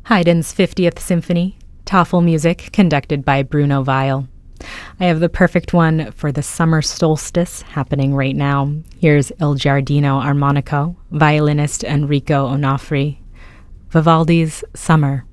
Haydn's 50th Symphony, Tafel music conducted by Bruno Weil. I have the perfect one for the summer solstice happening right now. Here's Il Giardino Armonico, violinist Enrico Onofri. Vivaldi's Summer.